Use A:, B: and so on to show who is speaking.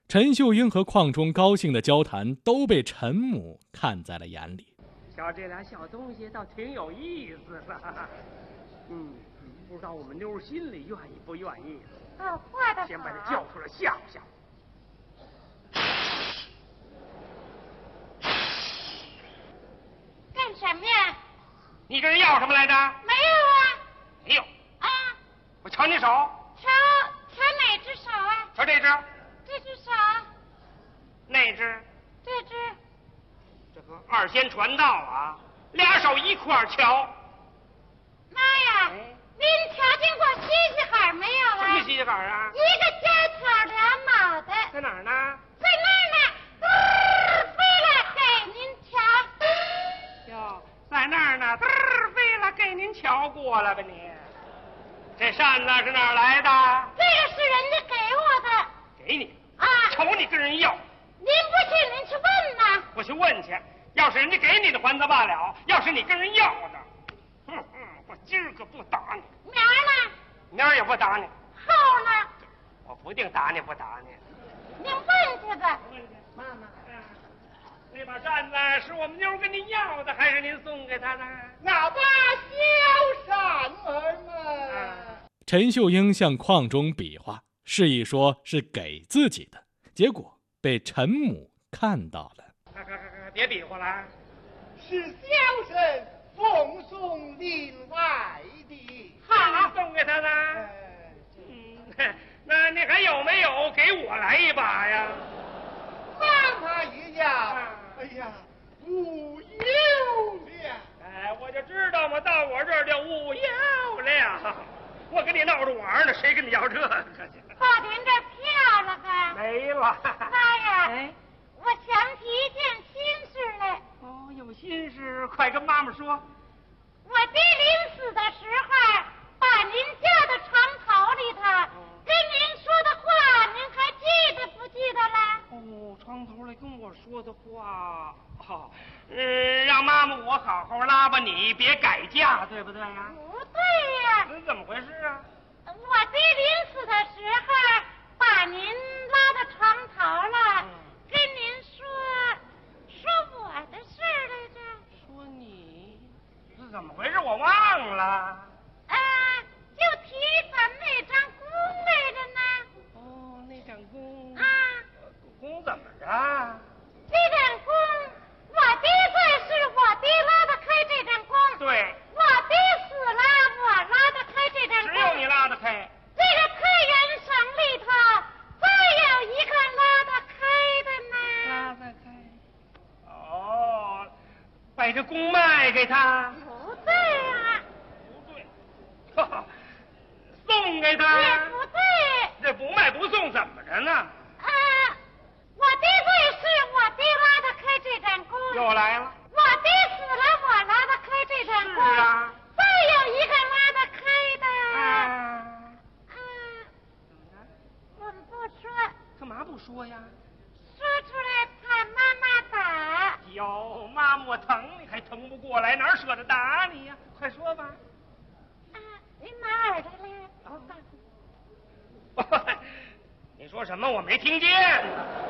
A: 陈秀英和邝忠高兴的交谈都被陈母看在了眼里。
B: 瞧这俩小东西倒挺有意思的。不知道我们妞心里愿意不愿意？
C: 坏的。
B: 先把他叫出来吓唬吓唬。
C: 干什么呀？
B: 你跟人要什么来着？
C: 没有啊。
B: 没有
C: 啊？
B: 我瞧你手。
C: 瞧哪只手啊？
B: 瞧这只。
C: 这只手。
B: 那只。
C: 这只。
B: 这个二仙传道啊，俩手一块瞧。
C: 妈呀！您瞧见过西西海没有啊？
B: 什么西西海啊？
C: 一个尖头两脑袋。
B: 在哪儿呢？
C: 在那儿呢。飞了给您瞧。
B: 哟，在那儿呢，飞了给您瞧过了吧你？这扇子是哪儿来的？
C: 这个是人家给我的。
B: 给你
C: 啊？
B: 瞅你跟人要。
C: 您不信您去问呐。
B: 我去问去，要是人家给你的还则罢了，要是你跟人要的，我今儿个不打你。
C: 明儿呢？
B: 明儿也不打你。
C: 后呢？
B: 我不定打你不打你。
C: 您问去吧。
B: 妈妈，那把扇子是我们妞跟您要的，还是您送给她的？
D: 那把小扇儿嘛。
A: 陈秀英向邝忠比划，示意说是给自己的，结果被陈母看到了。
B: 别比划了，
D: 是小生奉送另外的。
B: 好，送给他的。那你还有没有给我来一把呀？
D: 妈妈一样。哎呀，无有了。
B: 我就知道嘛，到我这儿就无有了。我跟你闹着玩呢，谁跟你要这个去？
C: 把您这票了吧？
B: 没了。
C: 妈呀！我想起一件心事来。
B: 哦，有心事，快跟妈妈说。
C: 我爹临死的时候，把您叫到床头里头，跟您说的话，您还记得不记得了？
B: 床头里跟我说的话，让妈妈我好好拉吧你，别改嫁，对不对呀？
C: 不对呀。
B: 怎么回事啊？
C: 我爹临死的时候，把您拉到床头了，跟您说我的事来着。
B: 说你？是怎么回事？我忘了。
C: 就提咱们那张弓来着呢。
B: 那张弓。弓怎么着？
C: 这张弓，我爹在世，我爹拉得开这张弓。
B: 对。
C: 我爹死了，我拉得开这张弓。
B: 只有你拉得开。
C: 这个太原省里头，再有一个拉得开的呢。
B: 拉得开。把这弓卖给他。
C: 不对啊。
B: 不对。送给他。
C: 也不对。
B: 这不卖不送怎么着呢？
C: 我爹在世，我爹拉得开这张弓。
B: 又来了。
C: 我爹死了，我拉得开这张弓。
B: 是啊。
C: 再有一个拉得开的。我们不说。
B: 干嘛不说呀？
C: 说出来怕妈妈打。
B: 哟，妈妈我疼你还疼不过来，哪舍得打你呀？快说吧。
C: 您拿耳朵来。
B: 你说什么？我没听见。